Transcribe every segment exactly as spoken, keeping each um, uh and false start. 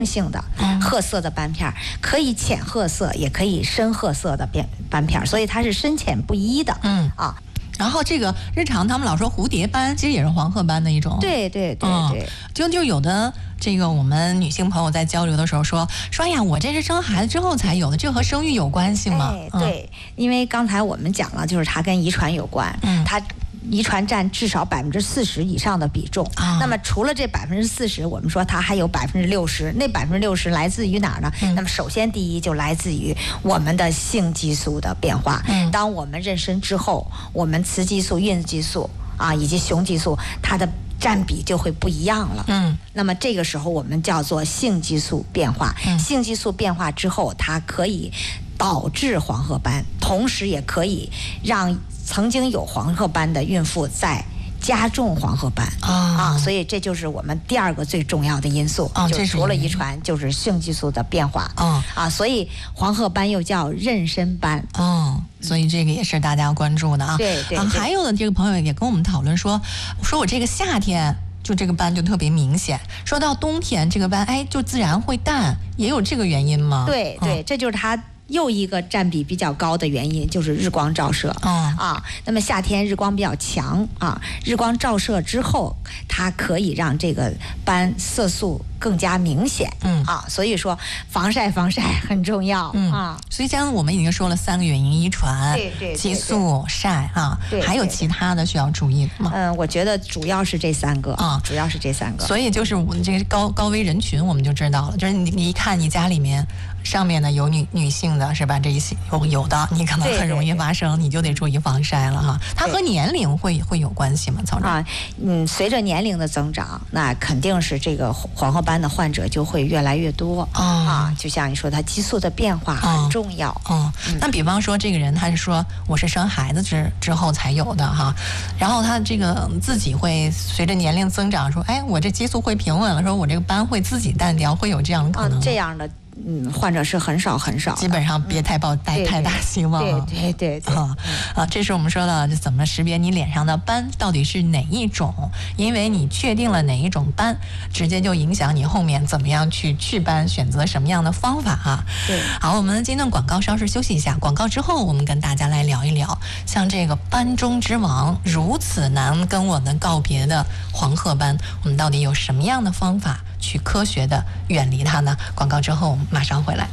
性的褐色的斑片，可以浅褐色，也可以深褐色的斑斑片，所以它是深浅不一的。嗯啊。 然后这个日常他们老说蝴蝶斑，其实也是黄褐斑的一种。 对对对对， 嗯、就就有的这个我们女性朋友在交流的时候说说，哎呀，我这是生孩子之后才有的，这和生育有关系吗？ 哎，对，嗯、因为刚才我们讲了，就是它跟遗传有关，嗯，它遗传占至少百分之四十以上的比重。啊、那么除了这百分之四十，我们说它还有百分之六十，那百分之六十来自于哪儿呢？嗯、那么首先第一就来自于我们的性激素的变化。嗯，当我们妊娠之后，我们雌激素、孕激素啊以及雄激素它的占比就会不一样了。嗯，那么这个时候我们叫做性激素变化。嗯、性激素变化之后，它可以导致黄褐斑，同时也可以让曾经有黄褐斑的孕妇在加重黄褐斑。啊、啊，所以这就是我们第二个最重要的因素。啊，就除了遗传，就是性激素的变化。啊啊，所以黄褐斑又叫妊娠斑。 哦。所以这个也是大家关注的啊。 对 对, 对、啊。 还有的这个朋友也跟我们讨论说，说我这个夏天就这个斑就特别明显，说到冬天这个斑哎就自然会淡，也有这个原因吗？ 对对，嗯、这就是它又一个占比比较高的原因，就是日光照射。嗯、啊，那么夏天日光比较强啊，日光照射之后，它可以让这个斑色素更加明显。嗯啊，所以说防晒防晒很重要。嗯啊， 所以刚刚我们已经说了三个原因：遗传、 对对激素、晒啊， 对， 还有其他的需要注意的吗？ 嗯，我觉得主要是这三个啊，主要是这三个。 所以就是我们这个高高危人群，我们就知道了，就是你你一看你家里面上面呢有女女性的是吧？这一些有有的你可能很容易发生，你就得注意防晒了哈。它和年龄会会有关系吗？曹主任啊， 嗯，随着年龄的增长，那肯定是这个黄褐斑的患者就会越来越多。哦、啊。就像你说，它激素的变化很重要。 哦，嗯、那比方说这个人他是说我是生孩子之之后才有的哈，然后他这个自己会随着年龄增长说，哎，我这激素会平稳了，说我这个斑会自己淡掉，会有这样的可能吗？ 啊、这样的。嗯，患者是很少很少， 基本上别太抱太太大希望。 对对对对啊啊！这是我们说的怎么识别你脸上的斑到底是哪一种，因为你确定了哪一种斑，直接就影响你后面怎么样去祛斑，选择什么样的方法啊。 对， 好，我们今天广告稍事休息一下，广告之后我们跟大家来聊一聊，像这个斑中之王如此难跟我们告别的黄褐斑，我们到底有什么样的方法去科学的远离它呢？广告之后我们马上回来。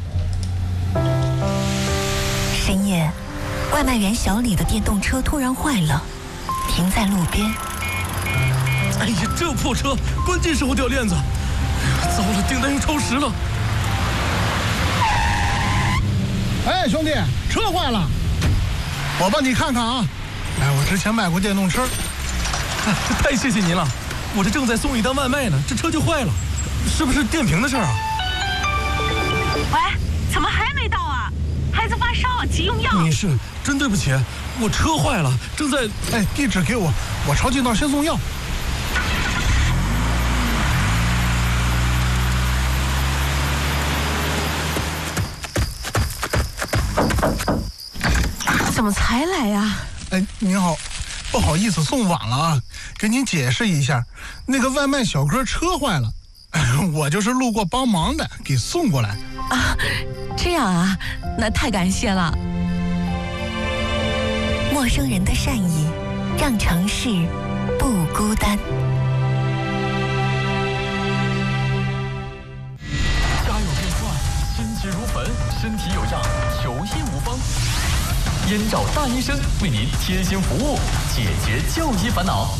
深夜，外卖员小李的电动车突然坏了，停在路边。 哎呀，这破车，关键时候掉链子，糟了，订单又超时了。 哎，兄弟，车坏了，我帮你看看啊。哎，我之前卖过电动车。 太谢谢您了，我这正在送一单外卖呢，这车就坏了，是不是电瓶的事儿啊？ 喂，怎么还没到啊？孩子发烧，急用药。 你是真对不起，我车坏了，正在…… 哎，地址给我，我抄近道先送药。 怎么才来呀？ 哎，您好，不好意思送晚了啊，给您解释一下，那个外卖小哥车坏了。我就是路过帮忙的，给送过来啊。这样啊，那太感谢了。 陌生人的善意，让城市不孤单。 家有变幻，心急如焚，身体有恙，求医无方。燕赵大医生为您贴心服务，解决就医烦恼。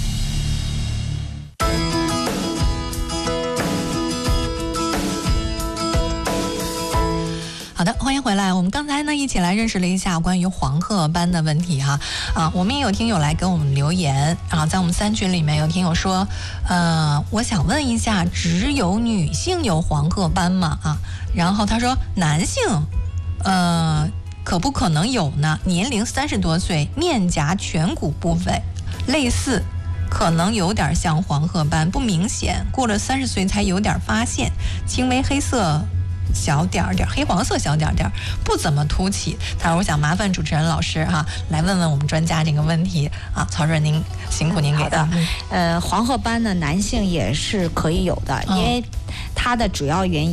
好的，欢迎回来。我们刚才呢一起来认识了一下关于黄褐斑的问题哈啊，我们也有听友来给我们留言啊，在我们三群里面有听友说，呃，我想问一下，只有女性有黄褐斑吗？啊，然后他说男性，呃，可不可能有呢？年龄三十多岁，面颊颧骨部分类似。可能有点像黄褐斑，不明显，过了三十岁才有点发现，轻微黑色小点点，黑黄色小点点，不怎么凸起。他说：“我想麻烦主持人老师哈、啊，来问问我们专家这个问题啊。”曹主任，您辛苦您给的。呃，黄褐斑呢，男性也是可以有的，因为它的主要原因。